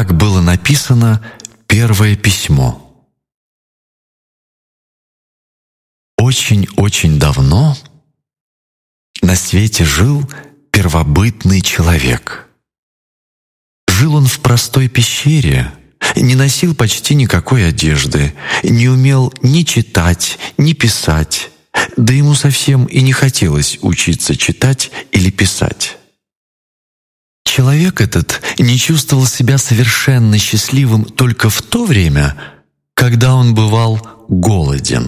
как было написано первое письмо. Очень-очень давно на свете жил первобытный человек. Жил он в простой пещере, не носил почти никакой одежды, не умел ни читать, ни писать, да ему совсем и не хотелось учиться читать или писать. Человек этот не чувствовал себя совершенно счастливым только в то время, когда он бывал голоден.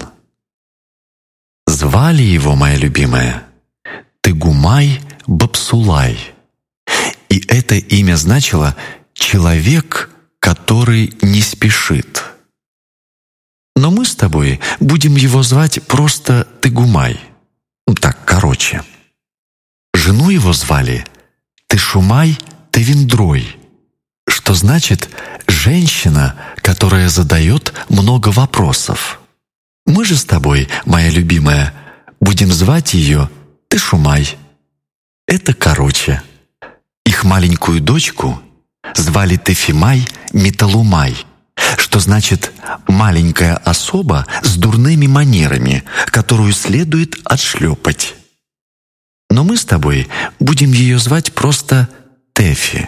Звали его, моя любимая, Тыгумай-Бапсулай, и это имя значило «человек, который не спешит». Но мы с тобой будем его звать просто Тыгумай, так короче. Жену его звали Тышумай-Тевиндрой, что значит «женщина, которая задает много вопросов». Мы же с тобой, моя любимая, будем звать ее Тышумай. Это короче. Их маленькую дочку звали Тефимай-Металумай, что значит «маленькая особа с дурными манерами, которую следует отшлепать». Но мы с тобой будем ее звать просто Тефи.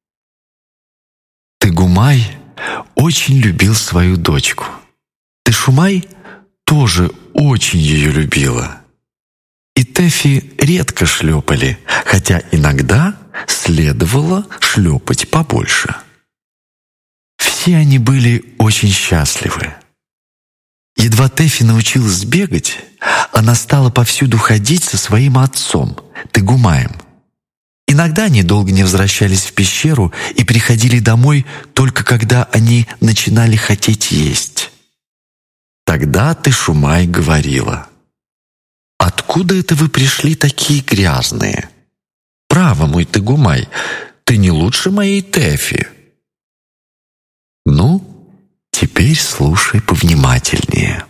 Тыгумай очень любил свою дочку. Тышумай тоже очень ее любила. И Тефи редко шлепали, хотя иногда следовало шлепать побольше. Все они были очень счастливы. Едва Тефи научилась бегать, она стала повсюду ходить со своим отцом, Тыгумаем. Иногда они долго не возвращались в пещеру и приходили домой только когда они начинали хотеть есть. Тогда Тышумай говорила: «Откуда это вы пришли такие грязные? Право, мой Тыгумай, ты не лучше моей Тефи». Ну, теперь слушай повнимательнее.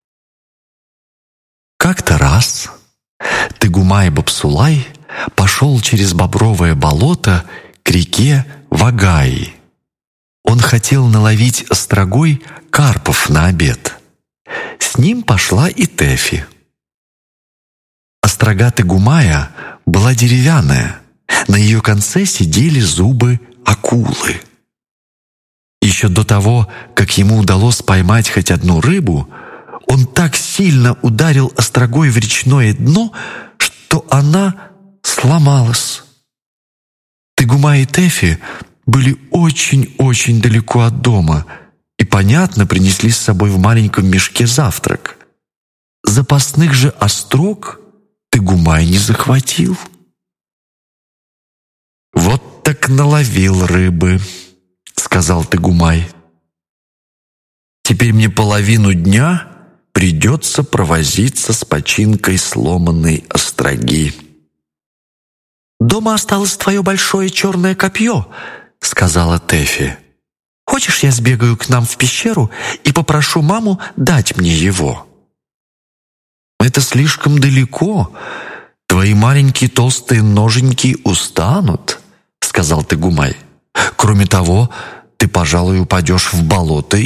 Как-то раз Тыгумай-Бапсулай пошел через бобровое болото к реке Вагаи. Он хотел наловить острогой карпов на обед. С ним пошла и Тефи. Острога Тыгумая была деревянная, на ее конце сидели зубы акулы. Еще до того, как ему удалось поймать хоть одну рыбу, он так сильно ударил острогой в речное дно, что она сломалась. Тыгумай и Тефи были очень-очень далеко от дома и, понятно, принесли с собой в маленьком мешке завтрак. Запасных же острог Тыгумай не захватил. «Вот так наловил рыбы», — сказал Тыгумай. «Теперь мне половину дня придется провозиться с починкой сломанной остроги». «Дома осталось твое большое черное копье», — сказала Тефи. «Хочешь, я сбегаю к нам в пещеру и попрошу маму дать мне его?» «Это слишком далеко. Твои маленькие толстые ноженьки устанут», — сказал Тыгумай. «Кроме того, ты, пожалуй, упадешь в болото